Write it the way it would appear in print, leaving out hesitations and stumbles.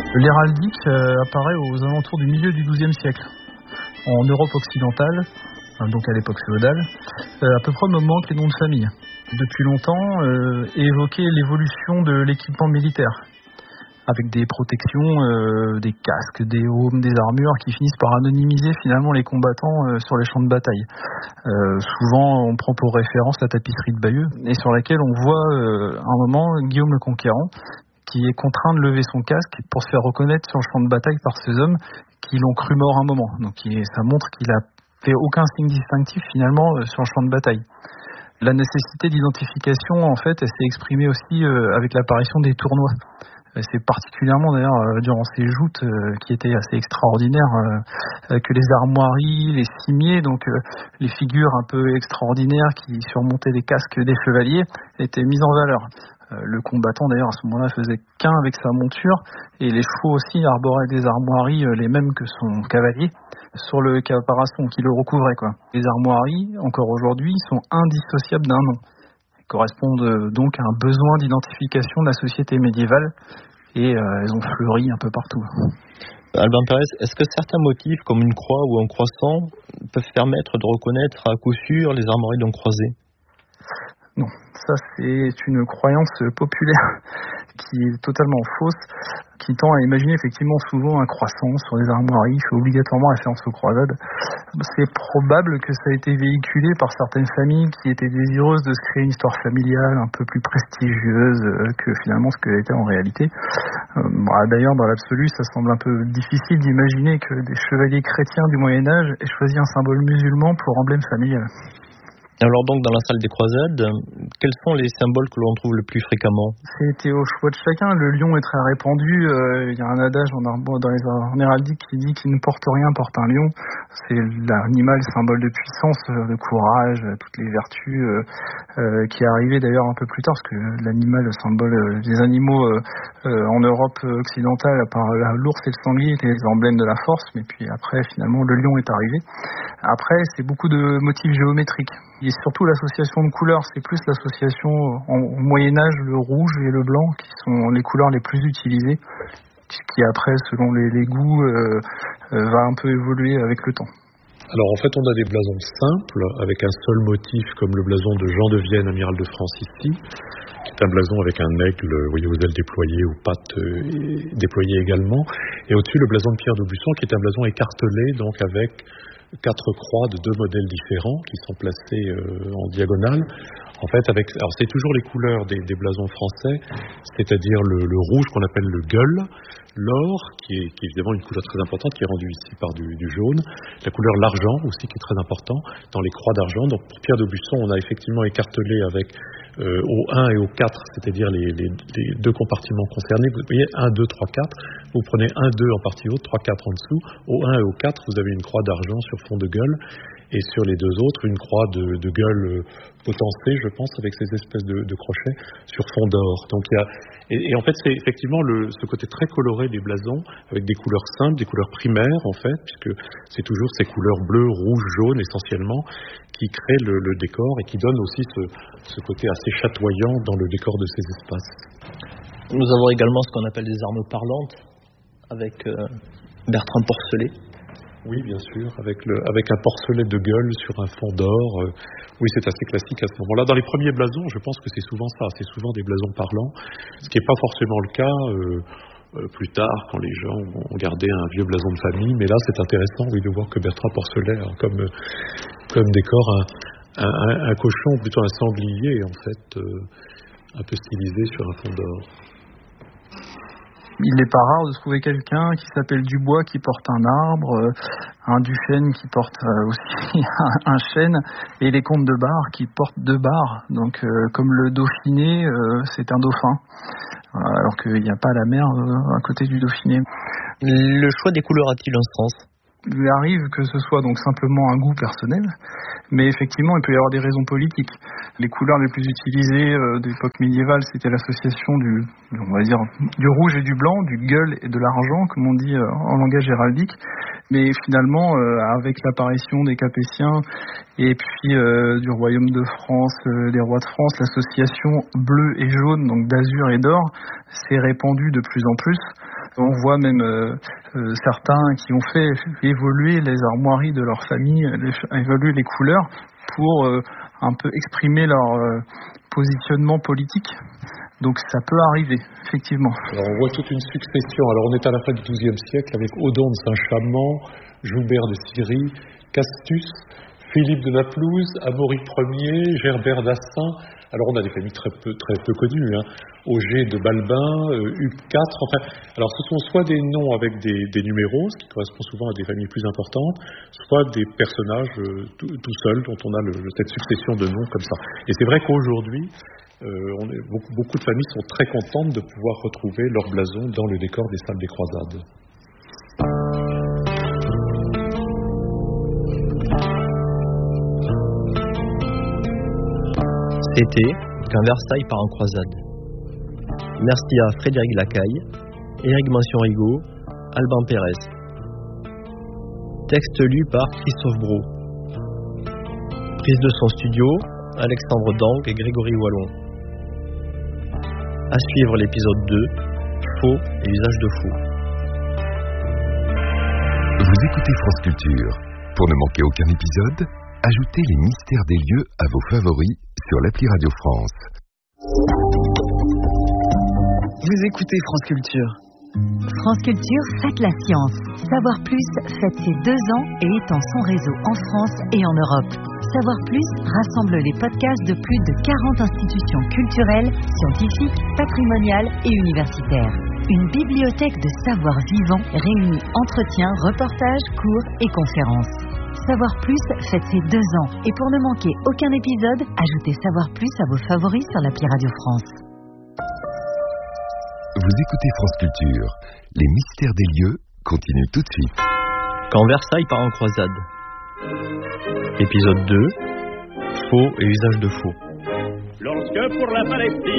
L'héraldique apparaît aux alentours du milieu du XIIe siècle, en Europe occidentale, donc à l'époque féodale, à peu près au moment que les noms de famille. Depuis longtemps, évoquait l'évolution de l'équipement militaire, avec des protections, des casques, des aumes, des armures qui finissent par anonymiser finalement les combattants sur les champs de bataille. Souvent, on prend pour référence la tapisserie de Bayeux, et sur laquelle on voit à un moment Guillaume le Conquérant, qui est contraint de lever son casque pour se faire reconnaître sur le champ de bataille par ces hommes qui l'ont cru mort un moment. Donc ça montre qu'il a fait aucun signe distinctif finalement sur le champ de bataille. La nécessité d'identification, en fait, elle s'est exprimée aussi avec l'apparition des tournois. C'est particulièrement d'ailleurs durant ces joutes qui étaient assez extraordinaires que les armoiries, les cimiers, donc les figures un peu extraordinaires qui surmontaient les casques des chevaliers étaient mises en valeur. Le combattant d'ailleurs à ce moment-là faisait qu'un avec sa monture et les chevaux aussi arboraient des armoiries les mêmes que son cavalier sur le caparaçon qui le recouvrait, quoi. Les armoiries, encore aujourd'hui, sont indissociables d'un nom. Elles correspondent donc à un besoin d'identification de la société médiévale et elles ont fleuri un peu partout. Albin Pérez, est-ce que certains motifs comme une croix ou un croissant peuvent permettre de reconnaître à coup sûr les armoiries d'un croisé ? Non, ça c'est une croyance populaire qui est totalement fausse, qui tend à imaginer effectivement souvent un croissant sur les armoiries, fait obligatoirement référence aux croisades. C'est probable que ça a été véhiculé par certaines familles qui étaient désireuses de se créer une histoire familiale un peu plus prestigieuse que finalement ce qu'elle était en réalité. D'ailleurs, dans l'absolu, ça semble un peu difficile d'imaginer que des chevaliers chrétiens du Moyen-Âge aient choisi un symbole musulman pour emblème familial. Alors donc dans la salle des croisades, quels sont les symboles que l'on trouve le plus fréquemment ? C'était au choix de chacun. Le lion est très répandu. Il y a un adage en héraldique qui dit qui ne porte rien porte un lion. C'est l'animal symbole de puissance, de courage, toutes les vertus qui est arrivé d'ailleurs un peu plus tard, parce que l'animal symbole des animaux en Europe occidentale, à part l'ours et le sanglier, étaient les emblèmes de la force. Mais puis après, finalement, le lion est arrivé. Après, c'est beaucoup de motifs géométriques. Et surtout l'association de couleurs, c'est plus l'association au Moyen-Âge, le rouge et le blanc qui sont les couleurs les plus utilisées, qui après, selon les goûts, va un peu évoluer avec le temps. Alors en fait, on a des blasons simples, avec un seul motif, comme le blason de Jean de Vienne, amiral de France ici, qui est un blason avec un aigle, vous voyez, aux ailes déployées, aux pattes déployées également. Et au-dessus, le blason de Pierre d'Aubusson, qui est un blason écartelé, donc avec 4 croix de 2 modèles différents qui sont placés en diagonale. En fait, alors c'est toujours les couleurs des blasons français, c'est-à-dire le rouge qu'on appelle le gueule, l'or qui est évidemment une couleur très importante qui est rendue ici par du jaune, la couleur l'argent aussi qui est très important dans les croix d'argent. Donc pour Pierre d'Aubusson, on a effectivement écartelé avec au 1 et au 4, c'est-à-dire les 2 compartiments concernés. Vous voyez 1, 2, 3, 4. Vous prenez 1, 2 en partie haute, 3, 4 en dessous. Au 1 et au 4, vous avez une croix d'argent sur fond de gueule. Et sur les 2 autres, une croix de gueule potencée, je pense, avec ces espèces de crochets sur fond d'or. Donc et en fait, c'est effectivement ce côté très coloré des blasons, avec des couleurs simples, des couleurs primaires, en fait, puisque c'est toujours ces couleurs bleu, rouge, jaune, essentiellement, qui créent le décor et qui donnent aussi ce côté assez chatoyant dans le décor de ces espaces. Nous avons également ce qu'on appelle des armes parlantes, avec Bertrand Porcelet. Oui, bien sûr, avec un porcelet de gueule sur un fond d'or. Oui, c'est assez classique à ce moment-là. Dans les premiers blasons, je pense que c'est souvent ça, c'est souvent des blasons parlants, ce qui n'est pas forcément le cas plus tard, quand les gens ont gardé un vieux blason de famille. Mais là, c'est intéressant, oui, de voir que Bertrand Porcelet a comme décor un cochon, ou plutôt un sanglier, en fait, un peu stylisé sur un fond d'or. Il n'est pas rare de trouver quelqu'un qui s'appelle Dubois qui porte un arbre, un Duchesne qui porte aussi un chêne, et les comtes de Bar qui portent 2 barres. Donc comme le Dauphiné, c'est un dauphin, alors qu'il n'y a pas la mer à côté du Dauphiné. Le choix des couleurs a-t-il un sens ? Il arrive que ce soit donc simplement un goût personnel, mais effectivement il peut y avoir des raisons politiques. Les couleurs les plus utilisées d'époque médiévale, c'était l'association du rouge et du blanc, du gueule et de l'argent, comme on dit en langage héraldique. Mais finalement, avec l'apparition des Capétiens et puis du royaume de France, des rois de France, l'association bleu et jaune, donc d'azur et d'or, s'est répandue de plus en plus. On voit même certains qui ont fait évoluer les armoiries de leur famille, évoluer les couleurs pour un peu exprimer leur positionnement politique. Donc ça peut arriver, effectivement. Alors on voit toute une succession. Alors on est à la fin du XIIe siècle avec Odon de Saint-Chamond, Joubert de Syrie, Castus, Philippe de Naplouse, Amaury Ier, Gerbert d'Assin. Alors on a des familles très peu connues, Auger de Balbin, Hugues IV. Enfin, alors ce sont soit des noms avec des numéros, ce qui correspond souvent à des familles plus importantes, soit des personnages tout seuls dont on a cette succession de noms comme ça. Et c'est vrai qu'aujourd'hui, beaucoup de familles sont très contentes de pouvoir retrouver leur blason dans le décor des salles des croisades. C'était quand Versailles part en croisade. Merci à Frédéric Lacaille, Éric Mention-Rigaud, Alban Pérez. Texte lu par Christophe Brault. Prise de son studio, Alexandre Dangue et Grégory Wallon. À suivre l'épisode 2, Faux et usage de faux. Vous écoutez France Culture. Pour ne manquer aucun épisode, ajoutez les mystères des lieux à vos favoris sur l'appli Radio France. Vous écoutez France Culture. France Culture fête la science. Savoir Plus fête ses 2 ans et étend son réseau en France et en Europe. Savoir Plus rassemble les podcasts de plus de 40 institutions culturelles, scientifiques, patrimoniales et universitaires. Une bibliothèque de savoir vivant réunit entretiens, reportages, cours et conférences. Savoir Plus fête ses 2 ans et pour ne manquer aucun épisode, ajoutez Savoir Plus à vos favoris sur l'appli Radio France. Vous écoutez France Culture. Les mystères des lieux continuent tout de suite. Quand Versailles part en croisade. Épisode 2, Faux et usage de faux. Lorsque pour la Palestine